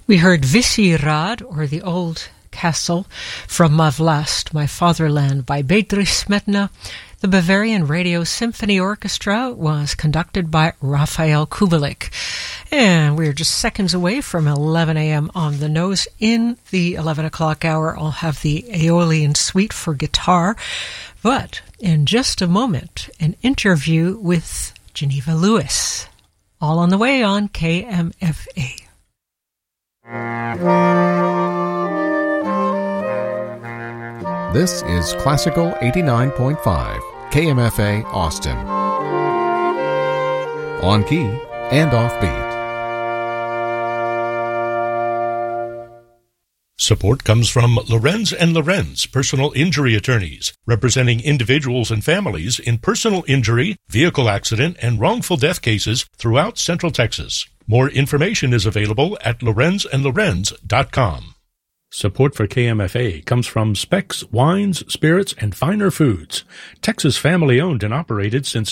We heard Visirad, or the Old Castle, from My Vlast, My Fatherland, by Bedřich Smetana. The Bavarian Radio Symphony Orchestra was conducted by Raphael Kubelik. And we're just seconds away from 11 a.m. on the nose. In the 11 o'clock hour, I'll have the Aeolian Suite for guitar. But in just a moment, an interview with Geneva Lewis. All on the way on KMFA. This is Classical 89.5, KMFA Austin. On key and offbeat. Support comes from Lorenz & Lorenz, personal injury attorneys, representing individuals and families in personal injury, vehicle accident, and wrongful death cases throughout Central Texas. More information is available at lorenzandlorenz.com. Support for KMFA comes from Specs Wines, Spirits, and Finer Foods, Texas family-owned and operated since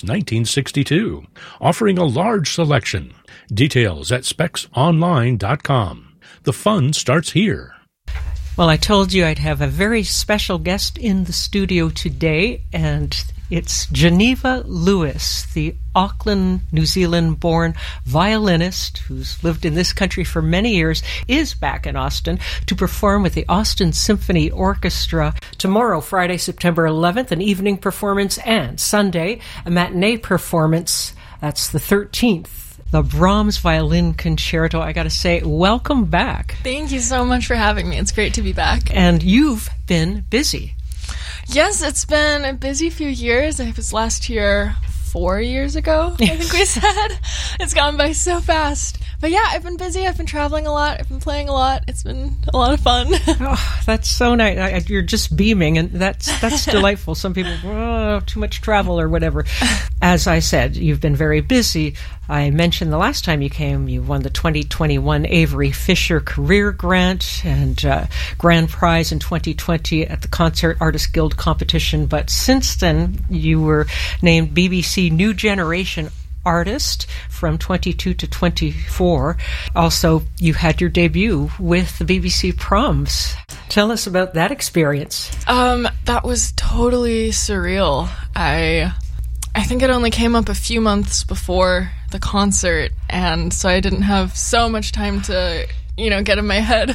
1962, offering a large selection. Details at specsonline.com. The fun starts here. Well, I told you I'd have a very special guest in the studio today, and it's Geneva Lewis, the Auckland, New Zealand-born violinist who's lived in this country for many years, is back in Austin to perform with the Austin Symphony Orchestra tomorrow, Friday, September 11th, an evening performance, and Sunday, a matinee performance. That's the 13th. The Brahms Violin Concerto. I got to say, welcome back. Thank you so much for having me. It's great to be back. And you've been busy. Yes, it's been a busy few years. I was last here 4 years ago, I think we said. It's gone by so fast. But yeah, I've been busy. I've been traveling a lot. I've been playing a lot. It's been a lot of fun. Oh, that's so nice. You're just beaming, and that's delightful. Some people, too much travel or whatever. As I said, you've been very busy. I mentioned the last time you came, you won the 2021 Avery Fisher Career Grant and Grand Prize in 2020 at the Concert Artists Guild competition. But since then, you were named BBC New Generation Artist from 22 to 24. Also, you had your debut with the BBC Proms. Tell us about that experience. That was totally surreal. I think it only came up a few months before the concert, and so I didn't have so much time to, get in my head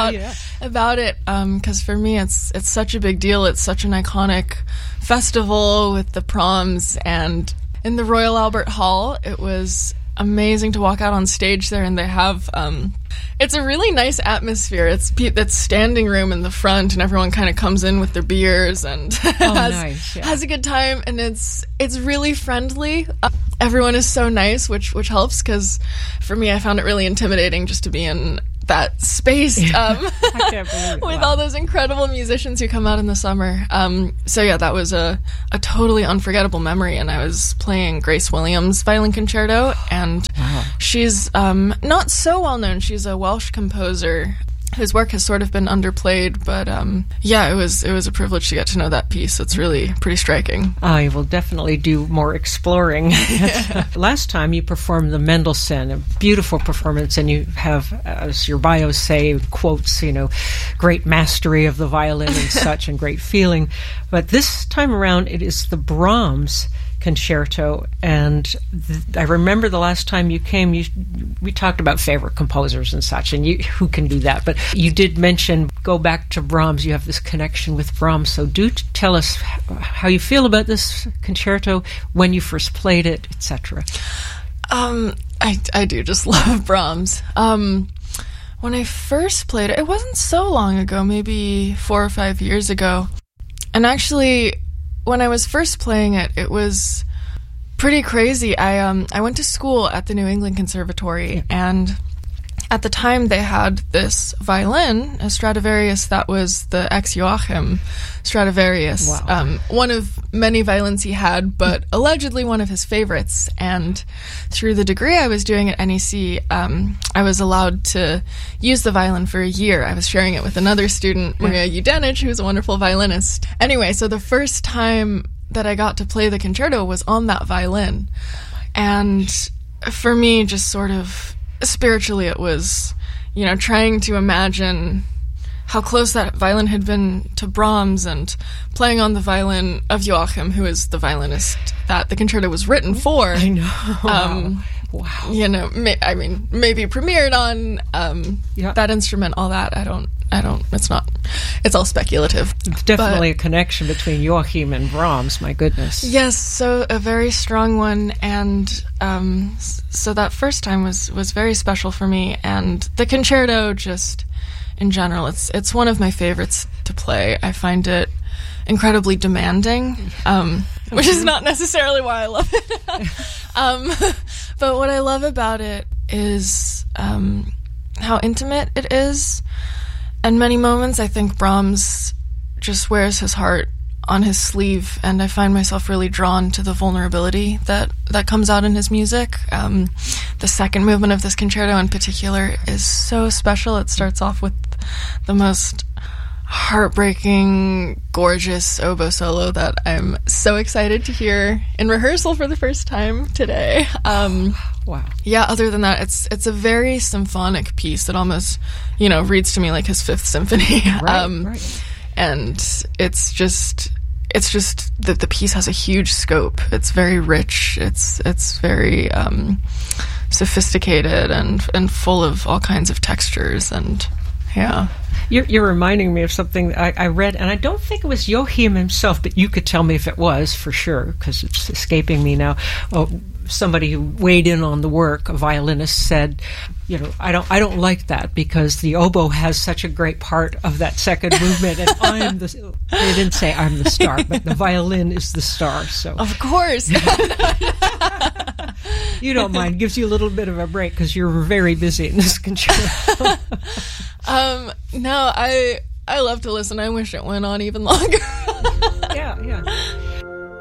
about it. Because for me, it's such a big deal. It's such an iconic festival with the Proms, and in the Royal Albert Hall, it was amazing to walk out on stage there, and they have it's a really nice atmosphere. It's standing room in the front, and everyone kind of comes in with their beers and has a good time, and it's really friendly. Everyone is so nice, which helps, because for me, I found it really intimidating just to be in that space with all those incredible musicians who come out in the summer. So yeah, that was a totally unforgettable memory, and I was playing Grace Williams' Violin Concerto, and she's not so well known. She's a Welsh composer whose work has sort of been underplayed, but it was a privilege to get to know that piece. It's really pretty striking. I will definitely do more exploring. Last time you performed the Mendelssohn, a beautiful performance, and you have, as your bio say, quotes, great mastery of the violin and such, and great feeling. But this time around, it is the Brahms Concerto, and I remember the last time you came, we talked about favorite composers and such, and who can do that, but you did mention, go back to Brahms. You have this connection with Brahms, so do tell us how you feel about this concerto, when you first played it, etc. I do just love Brahms. When I first played it wasn't so long ago, maybe 4 or 5 years ago, and actually, when I was first playing it, it was pretty crazy. I went to school at the New England Conservatory, and at the time they had this violin, a Stradivarius that was the ex Joachim Stradivarius. Wow. One of many violins he had, but allegedly one of his favorites. And through the degree I was doing at NEC, I was allowed to use the violin for a year. I was sharing it with another student, Maria Udenich, who's a wonderful violinist. Anyway, so the first time that I got to play the concerto was on that violin. And for me, just sort of spiritually, it was trying to imagine how close that violin had been to Brahms, and playing on the violin of Joachim, who is the violinist that the concerto was written for. I know. Wow. Maybe premiered on that instrument, all that. It's all speculative. It's definitely a connection between Joachim and Brahms, my goodness. Yes, so a very strong one, and so that first time was very special for me, and the concerto just, in general, it's one of my favorites to play. I find it incredibly demanding, which is not necessarily why I love it. But what I love about it is how intimate it is. And many moments I think Brahms just wears his heart on his sleeve, and I find myself really drawn to the vulnerability that comes out in his music. The second movement of this concerto in particular is so special. It starts off with the most heartbreaking, gorgeous oboe solo that I'm so excited to hear in rehearsal for the first time today. Wow. Yeah, other than that, it's a very symphonic piece that almost, reads to me like his Fifth Symphony. Right. And it's just that the piece has a huge scope. It's very rich. It's very sophisticated and full of all kinds of textures, and yeah. You're reminding me of something I read, and I don't think it was Joachim himself, but you could tell me if it was for sure, because it's escaping me now. Somebody who weighed in on the work, a violinist, said, I don't like that because the oboe has such a great part of that second movement, and they didn't say I'm the star, but the violin is the star. So of course. You don't mind. Gives you a little bit of a break because you're very busy in this concerto. No, I love to listen. I wish it went on even longer. Yeah.